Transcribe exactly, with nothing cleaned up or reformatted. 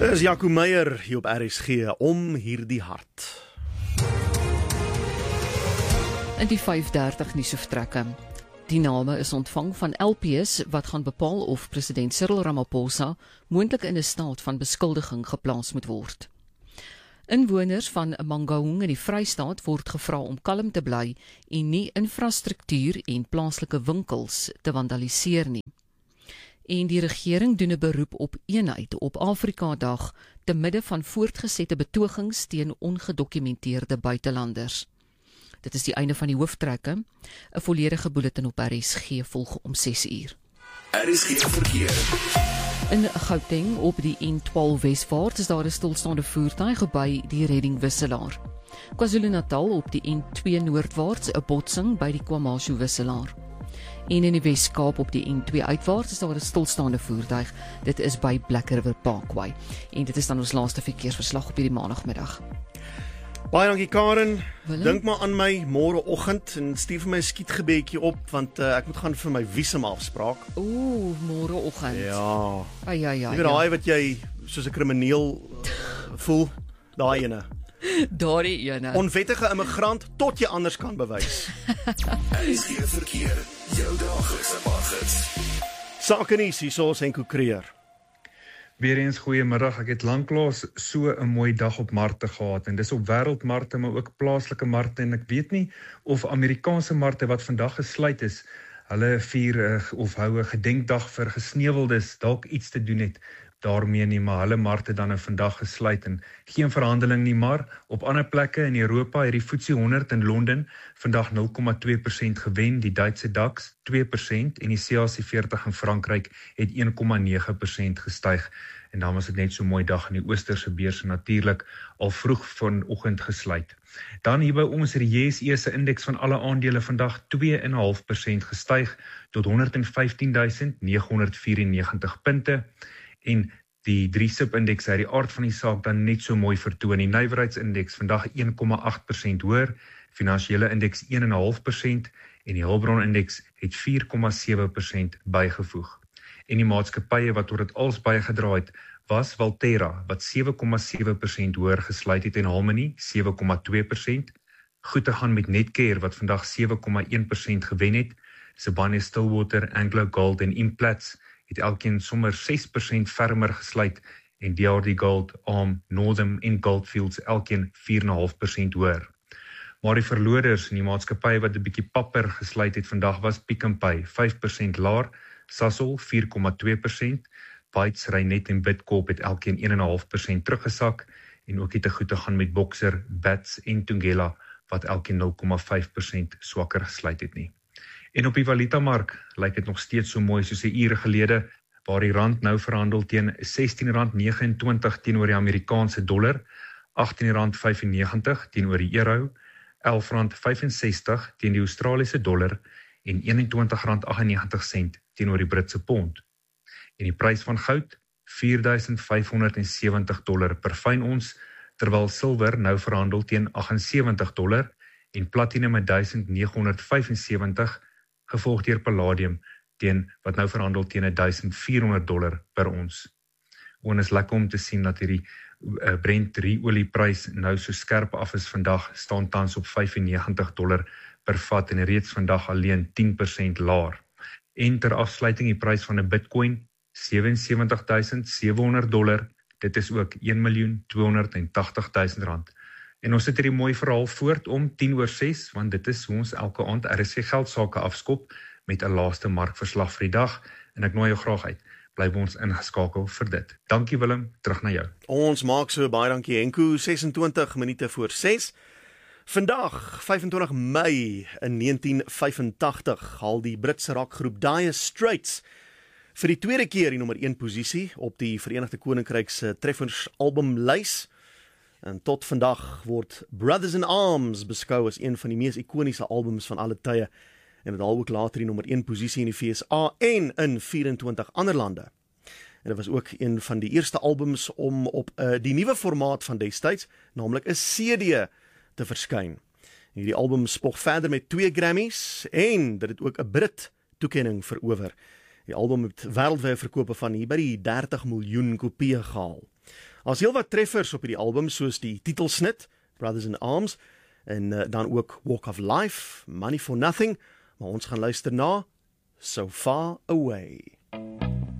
Dis Jaco Meyer hier op R S G om hierdie hart. In die vyf dertig nuus vertrekke. Die name is ontvang van L Ps wat gaan bepaal of president Cyril Ramaphosa moontlik in 'n staat van beskuldiging geplaas moet word. Inwoners van Mangaung in die Vrystaat word gevra om kalm te bly en nie infrastruktuur en plaaslike winkels te vandaliseer nie. En die regering doen 'n beroep op eenheid op Afrika Dag te midde van voortgesette betogings teen ongedokumenteerde buitelanders. Dit is die einde van die hooftrekke. 'n Volledige bulletin op R S G volg om ses uur. R S G verkeer. In Gauteng op die N twaalf Wesvaart is daar 'n stilstaande voertuig by die Redding Wisselaar. KwaZulu-Natal op die N twee Noordwaarts 'n botsing by die KwaMashu Wisselaar. En in die Wes-Kaap op die N twee uitwaarts is daar 'n stilstaande voertuig. Dit is by Black River Parkway. En dit is dan ons laaste verkeersverslag op hierdie maandagmiddag. Baie dankie Karen. Willem? Dink maar aan my môreoggend en stuur vir my 'n skietgebedjie op want uh, ek moet gaan vir my visum afspraak. Ooh, môreoggend. Ja. Ai ai ai. Jy weet daai wat jy soos 'n krimineel uh, voel, daai ene. Daardie ene. Onwettige immigrant tot jy anders kan bewys. R S G verkeer. Jou daglikse paggids. Sake nuus hierso Henko Creer. Weereens goeiemiddag, ek het lanklaas so 'n mooi dag op markte gehad en dis op wêreldmarkte maar ook plaaslike markte en ek weet nie of Amerikaanse markte wat vandag gesluit is, hulle vier uh, of hou 'n gedenkdag vir gesneuweldes, dalk iets te doen het daarmee nie, maar hulle markte dan nou vandag gesluit en geen verhandeling nie, maar op ander plekke in Europa het die F T S E honderd in Londen vandag nul komma twee persent gewen, die Duitse DAX twee persent en die C A C veertig in Frankryk het een komma nege persent gestyg. En dan was dit net so 'n mooi dag in die oosterse beurse natuurlik al vroeg vanoggend gesluit. Dan hier by ons het die J S E se indeks van alle aandele vandag twee komma vyf persent gestyg tot honderd en vyftien duisend neghonderd vyerennegentig punte. En die drie sub-indeks uit die aard van die saak dan net so mooi vertoon. Die nywerheidsindeks vandag een komma agt persent hoër, finansiële indeks een komma vyf persent en die hulpbronindeks het vier komma sewe persent bygevoeg. En die maatskappye wat oor dit als bygedra het, was Valterra wat sewe komma sewe persent hoër gesluit het en Harmony sewe komma twee persent. Goed te gaan met Netcare wat vandag sewe komma een persent gewen het. Sibanye-Stillwater, Anglo Gold en Implats het elkeen sommer ses persent fermer gesluit en D R D Gold, ARM, Northam en Goldfields elkeen vier komma vyf persent hoër. Maar die verloders in die maatskappye wat 'n bietjie papper gesluit het vandag was Pick n Pay vyf persent laer, Sasol vier komma twee persent, Bytes, Reinet en Bidcorp het elkeen een komma vyf persent teruggesak en ook het te goed te gaan met Boxer, Bats en Tungela wat elkeen nul komma vyf persent swakker gesluit het nie. En op die valutamark lyk dit nog steeds so mooi soos 'n uur gelede, waar die rand nou verhandel teen sestien rand negenentwintig teenoor die Amerikaanse dollar, agttien rand vyfennegentig teenoor die euro, elf rand vyfensestig teen die Australiese dollar en eenentwintig rand aggennegentig sent teenoor die Britse pond. En die prys van goud, vier duisend vyfhonderd sewentig dollar per fyn ons, terwyl silwer nou verhandel teen agt en sewentig dollar en platinum met duisend negenhonderd vyfensewentig, gevolg deur palladium teen wat nou verhandel teen duisend vierhonderd dollar per ons. En is lekker om te sien dat hierdie uh, Brent drie olieprys nou so skerp af is vandag, staan tans op vyfennegentig dollar per vat en reeds vandag alleen tien persent laer. En ter afsluiting die prys van 'n Bitcoin sewe en sewentig duisend sewe honderd dollar, dit is ook een miljoen tweehonderd en tagtig duisend rand. En ons sit hierdie mooi verhaal voort om tien oor ses, want dit is hoe ons elke aand R S C geldsaake afskop met 'n laaste markverslag vir die dag en ek nooi jou graag uit. Bly by ons ingeskakel vir dit. Dankie Willem, terug na jou. Ons maak so baie dankie Henko, ses en twintig minute voor ses. Vandag, vyf en twintig Mei in negentien vyfentagtig, haal die Britse rockgroep Dire Straits vir die tweede keer die nommer een posisie op die Verenigde Koninkryk se treffers albumlys. En tot vandag word Brothers in Arms beskou as een van die mees ikoniese albums van alle tye. En dit haal ook later die nommer een posisie in die V S A en in vyf-en-twintig ander lande. En dit was ook een van die eerste albums om op uh, die nuwe formaat van destyds, naamlik 'n C D te verskyn. Hierdie album spog verder met twee Grammys en dit het ook 'n Brit toekenning verower. Die album het wêreldwye verkope van hier by die dertig miljoen kopieë gehaal. Daar's heelwat treffers op hierdie album, soos die titelsnit, Brothers in Arms, en uh, dan ook Walk of Life, Money for Nothing, maar ons gaan luister na So Far Away.